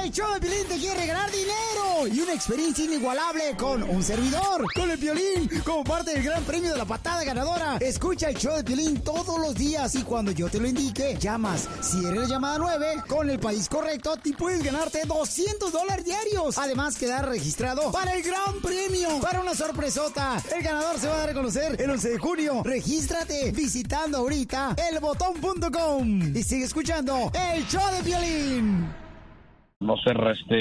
El show de Piolín te quiere regalar dinero y una experiencia inigualable con un servidor, con el Piolín, como parte del gran premio de la patada ganadora. Escucha el show de Piolín todos los días y cuando yo te lo indique, llamas. Si eres la llamada 9, con el país correcto, te puedes ganarte $200 diarios. Además, quedar registrado para el gran premio, para una sorpresota. El ganador se va a dar a conocer el 11 de junio. Regístrate visitando ahorita elbotón.com y sigue escuchando el show de Piolín. No ser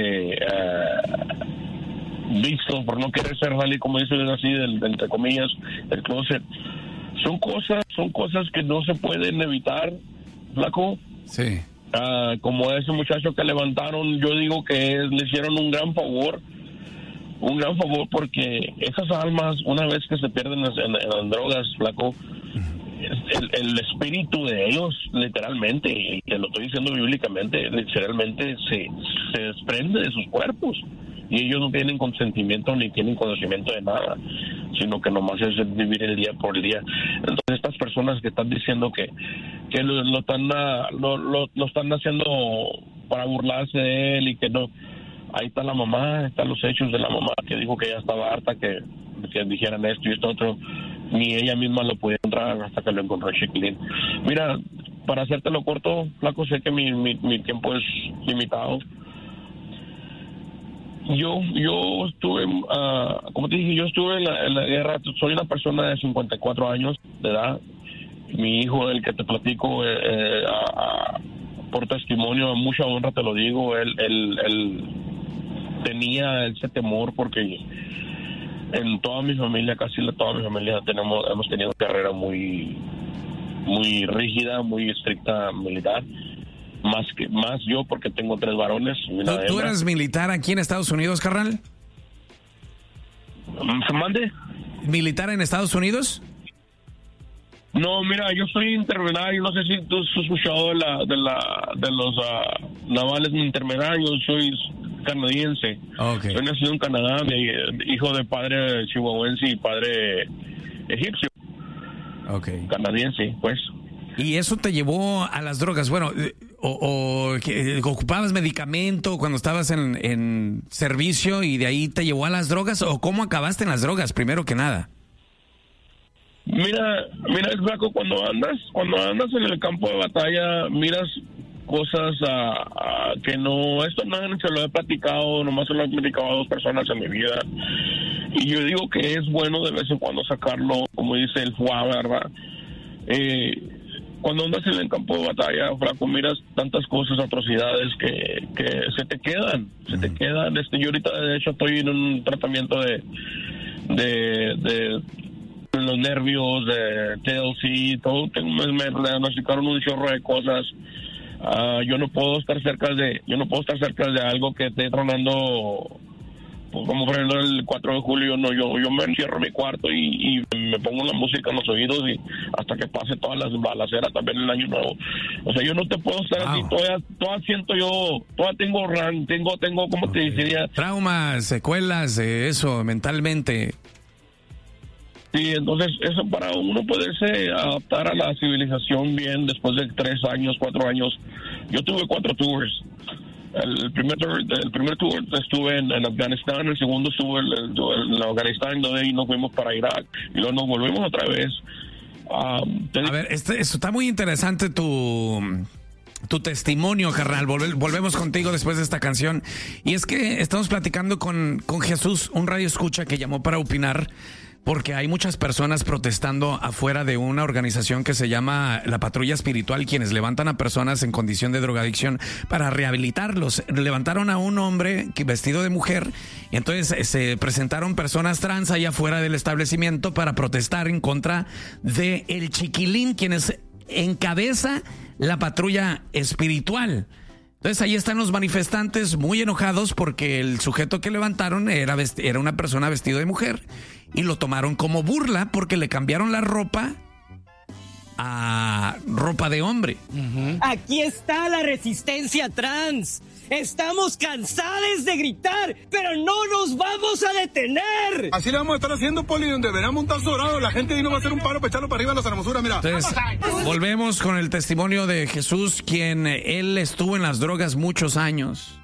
visto por no querer ser salir, como dicen así, entre comillas, del closet. Son cosas que no se pueden evitar, flaco. Sí. Como ese muchacho que levantaron, yo digo que le hicieron un gran favor porque esas almas, una vez que se pierden en las drogas, flaco, el espíritu de ellos, literalmente, y te lo estoy diciendo bíblicamente, literalmente se desprende de sus cuerpos. Y ellos no tienen consentimiento ni tienen conocimiento de nada, sino que nomás es vivir el día por el día. Entonces estas personas que están diciendo que lo están haciendo para burlarse de él y que no, ahí está la mamá, están los hechos de la mamá que dijo que ella estaba harta que dijeran esto y esto otro. Ni ella misma lo podía encontrar hasta que lo encontró Chiquilín. Mira, para hacértelo corto, flaco, sé que mi tiempo es limitado. Yo estuve, como te dije, yo estuve en la guerra. Soy una persona de 54 años de edad. Mi hijo, el que te platico, por testimonio, a mucha honra te lo digo, él tenía ese temor porque en toda mi familia, casi toda mi familia, hemos tenido una carrera muy rígida, muy estricta militar. Más yo, porque tengo 3 varones. ¿Tú eres militar aquí en Estados Unidos, carnal? ¿Se mande? ¿Militar en Estados Unidos? No, mira, yo soy intermediario. No sé si tú has escuchado de los navales intermediarios. Soy canadiense. Okay. Soy nacido en Canadá, hijo de padre chihuahuense y padre egipcio. Okay. Canadiense, pues. ¿Y eso te llevó a las drogas? Bueno, ¿ocupabas medicamento cuando estabas en servicio y de ahí te llevó a las drogas? ¿O cómo acabaste en las drogas, primero que nada? Mira, el flaco, cuando andas en el campo de batalla, miras cosas que no, esto no se lo he platicado, nomás se lo he platicado a 2 personas en mi vida. Y yo digo que es bueno de vez en cuando sacarlo, como dice el FUA, ¿verdad? Cuando andas en el campo de batalla, flaco, miras tantas cosas, atrocidades que se te quedan. Yo ahorita, de hecho, estoy en un tratamiento de los nervios, de TLC, todo. Me diagnosticaron un chorro de cosas. Yo no puedo estar cerca de algo que esté tronando. Como por ejemplo el 4 de julio, yo me encierro en mi cuarto y me pongo la música en los oídos y hasta que pase todas las balaceras también el año nuevo. O sea, yo no te puedo estar así, todavía siento yo, todavía tengo, ¿cómo te diría? Traumas, secuelas, eso, mentalmente. Sí, entonces eso para uno poderse adaptar a la civilización bien después de 3 años, 4 años. Yo tuve 4 tours. El primer tour estuve en Afganistán, el segundo estuve en Afganistán, donde ahí nos fuimos para Irak y luego nos volvimos otra vez. A ver, esto está muy interesante tu testimonio, carnal. Volvemos contigo después de esta canción. Y es que estamos platicando con Jesús, un radio escucha que llamó para opinar, porque hay muchas personas protestando afuera de una organización que se llama la Patrulla Espiritual, quienes levantan a personas en condición de drogadicción para rehabilitarlos. Levantaron a un hombre vestido de mujer y entonces se presentaron personas trans allá afuera del establecimiento para protestar en contra de el Chiquilín, quienes encabeza la Patrulla Espiritual. Entonces ahí están los manifestantes muy enojados porque el sujeto que levantaron era una persona vestida de mujer y lo tomaron como burla porque le cambiaron la ropa a ropa de hombre. Aquí está la resistencia trans. Estamos cansados de gritar, pero no nos vamos a detener. Así le vamos a estar haciendo, Poli, donde veremos un tazo dorado. La gente ahí no va a hacer un paro para echarlo para arriba a las hermosuras, mira. Entonces, volvemos con el testimonio de Jesús, quien él estuvo en las drogas muchos años.